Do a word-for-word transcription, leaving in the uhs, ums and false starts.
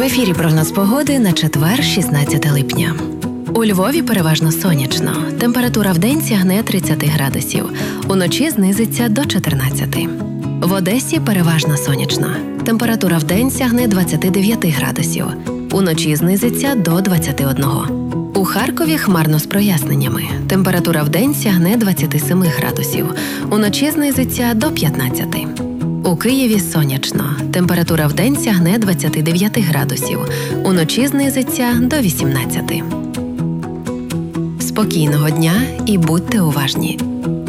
ефірі прогноз погоди на четвер, шістнадцяте липня. У Львові переважно сонячно. Температура вдень сягне тридцять градусів. Уночі знизиться до чотирнадцяти. В Одесі переважно сонячно. Температура вдень сягне двадцять дев'ять градусів. Уночі знизиться до двадцяти одного. У Харкові хмарно з проясненнями. Температура вдень сягне двадцять сім градусів. Уночі знизиться до п'ятнадцяти. У Києві сонячно. Температура вдень сягне двадцять дев'ять градусів. Уночі знизиться до вісімнадцяти. Спокійного дня і будьте уважні.